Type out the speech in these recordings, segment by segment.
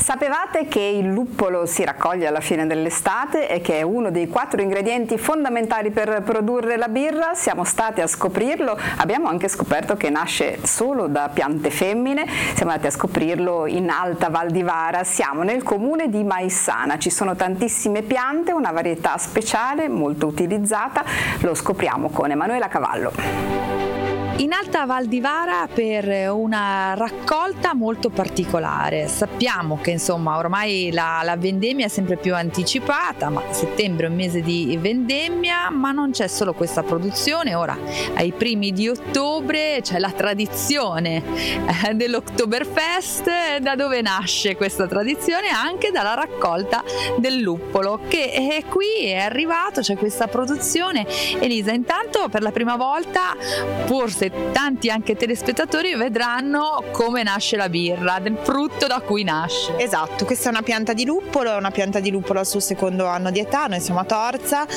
Sapevate che il luppolo si raccoglie alla fine dell'estate e che è uno dei 4 ingredienti fondamentali per produrre la birra? Siamo stati a scoprirlo, abbiamo anche scoperto che nasce solo da piante femmine, siamo andati a scoprirlo in Alta Val di Vara, siamo nel comune di Maissana, ci sono tantissime piante, una varietà speciale molto utilizzata, lo scopriamo con Emanuela Cavallo. In Alta Val di Vara per una raccolta molto particolare. Sappiamo che ormai la vendemmia è sempre più anticipata, ma settembre è un mese di vendemmia, ma non c'è solo questa produzione. Ora ai primi di ottobre c'è la tradizione dell'Oktoberfest. Da dove nasce questa tradizione? Anche dalla raccolta del luppolo che qui è arrivato, c'è questa produzione. Elisa, intanto per la prima volta forse tanti anche telespettatori vedranno come nasce la birra, del frutto da cui nasce. Esatto, questa è una pianta di luppolo, al suo secondo anno di età, noi siamo a Torza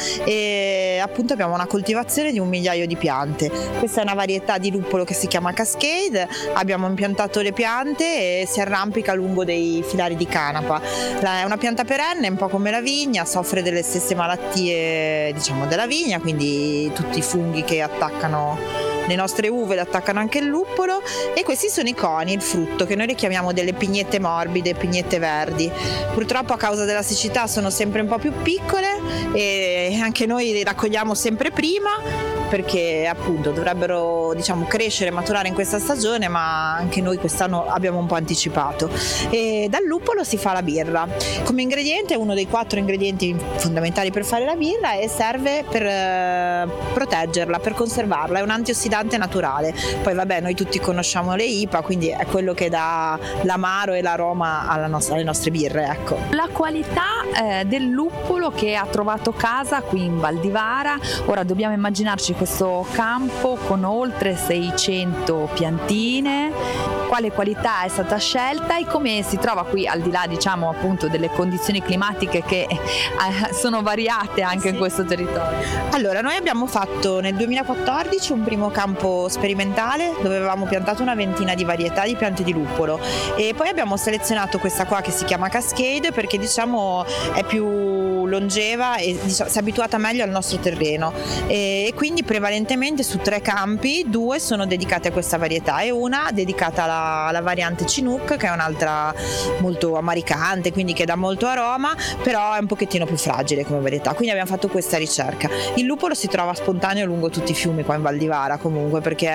e appunto abbiamo una coltivazione di 1 migliaio di piante. Questa è una varietà di luppolo che si chiama Cascade, abbiamo impiantato le piante e si arrampica lungo dei filari di canapa. È una pianta perenne, un po' come la vigna, soffre delle stesse malattie della vigna, quindi tutti i funghi che attaccano le nostre uve le attaccano anche il luppolo, e questi sono i coni, il frutto, che noi le chiamiamo delle pignette morbide, pignette verdi. Purtroppo a causa della siccità sono sempre un po' più piccole e anche noi le raccogliamo sempre prima perché appunto dovrebbero crescere e maturare in questa stagione, ma anche noi quest'anno abbiamo un po' anticipato. E dal luppolo si fa la birra. Come ingrediente è uno dei 4 ingredienti fondamentali per fare la birra e serve per proteggerla, per conservarla, è un antiossidante naturale. Poi noi tutti conosciamo le IPA, quindi è quello che dà l'amaro e l'aroma alle nostre birre, ecco. La qualità del luppolo che ha trovato casa qui in Val di Vara. Ora dobbiamo immaginarci questo campo con oltre 600 piantine. Quale qualità è stata scelta e come si trova qui, al di là appunto delle condizioni climatiche che sono variate anche in questo territorio? Allora, noi abbiamo fatto nel 2014 un primo campo sperimentale dove avevamo piantato una ventina di varietà di piante di luppolo e poi abbiamo selezionato questa qua che si chiama Cascade perché è più longeva e si è abituata meglio al nostro terreno e quindi prevalentemente su 3 campi 2 sono dedicati a questa varietà e una dedicata alla variante Chinook, che è un'altra molto amaricante, quindi che dà molto aroma, però è un pochettino più fragile come varietà, quindi abbiamo fatto questa ricerca. Il luppolo si trova spontaneo lungo tutti i fiumi qua in Val di Vara comunque, perché